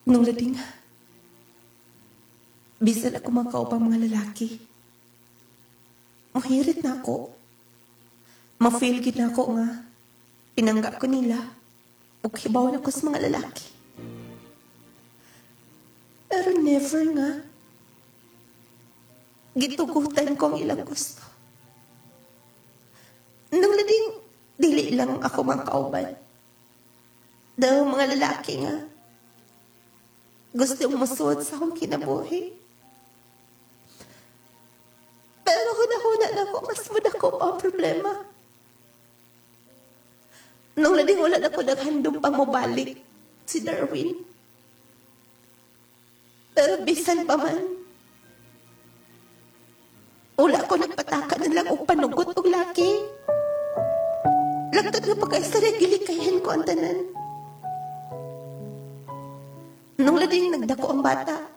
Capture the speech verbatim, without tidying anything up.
Nung lading, bisan ako makaupang mga lalaki. Mahirit na ako. Ma-feel gid na ako nga. Tinanggap ko nila. O hibaw na ko sa mga lalaki. Pero never nga. Gitugutan ko ang ilang gusto. Nung lading, dili lang ako makauban. Daw mga lalaki nga. Gusto masuot sa akong kinabuhi. Pero huna-huna na ako, mas muna ko ang problema. Nung lading wala na ko naghandong pang mabalik si Darwin. Pero bisan pa man, wala ko nagpataka na lang o panugot o laki. Lagtad na pagkaisarya, gilikayan ko ang tanan. Nung lading nagdako ang bata,